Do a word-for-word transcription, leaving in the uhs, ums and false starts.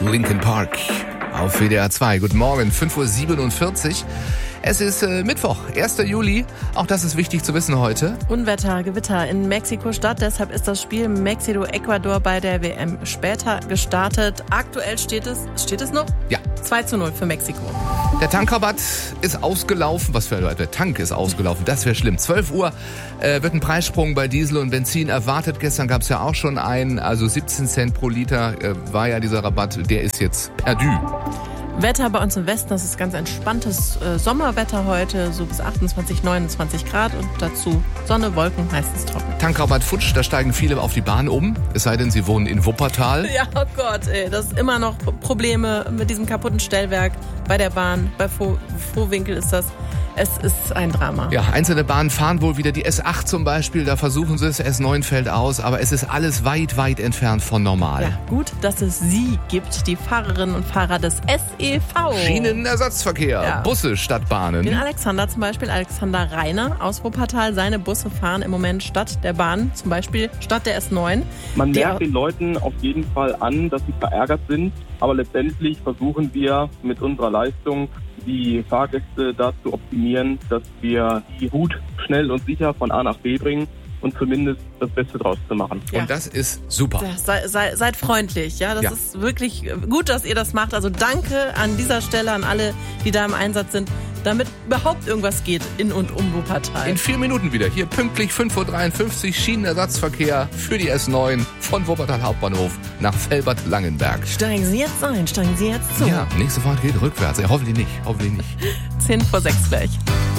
Linkin Park auf W D R zwei. Guten Morgen, fünf Uhr siebenundvierzig. Es ist äh, Mittwoch, erster Juli. Auch das ist wichtig zu wissen heute. Unwetter, Gewitter in Mexiko-Stadt. Deshalb ist das Spiel Mexiko-Ecuador bei der W M später gestartet. Aktuell steht es, steht es noch? Ja. zwei zu null für Mexiko. Der Tankrabatt ist ausgelaufen. Was für ein der Tank ist ausgelaufen? Das wäre schlimm. zwölf Uhr äh, wird ein Preissprung bei Diesel und Benzin erwartet. Gestern gab es ja auch schon einen. Also siebzehn Cent pro Liter äh, war ja dieser Rabatt. Der ist jetzt perdu. Wetter bei uns im Westen, das ist ganz entspanntes äh, Sommerwetter heute, so bis achtundzwanzig, neunundzwanzig Grad und dazu Sonne, Wolken, meistens trocken. Tankrabatt futsch, da steigen viele auf die Bahn um, es sei denn, sie wohnen in Wuppertal. Ja, oh Gott, ey, das ist immer noch Probleme mit diesem kaputten Stellwerk bei der Bahn, bei Froh- Frohwinkel ist das. Es ist ein Drama. Ja, einzelne Bahnen fahren wohl wieder, die S acht zum Beispiel, da versuchen sie es, S neun fällt aus, aber es ist alles weit, weit entfernt von normal. Ja, gut, dass es Sie gibt, die Fahrerinnen und Fahrer des S E V. Schienenersatzverkehr, Ja. Busse statt Bahnen. Den Alexander zum Beispiel, Alexander Reiner aus Wuppertal, seine Busse fahren im Moment statt der Bahn, zum Beispiel statt der S neun. Man Die- merkt den Leuten auf jeden Fall an, dass sie verärgert sind, aber letztendlich versuchen wir mit unserer Leistung die Fahrgäste dazu optimieren, dass wir die gut, schnell und sicher von A nach B bringen und zumindest das Beste draus zu machen. Ja. Und das ist super. Ja, sei, sei, seid freundlich, ja, das Ja. ist wirklich gut, dass ihr das macht. Also danke an dieser Stelle an alle, die da im Einsatz sind, damit überhaupt irgendwas geht in und um Wuppertal. In vier Minuten wieder, hier pünktlich fünf Uhr dreiundfünfzig, Schienenersatzverkehr für die S neun von Wuppertal Hauptbahnhof nach Velbert-Langenberg. Steigen Sie jetzt ein, steigen Sie jetzt zu. Ja, nächste Fahrt geht rückwärts. Ja, hoffentlich nicht, hoffentlich nicht. zehn vor sechs gleich.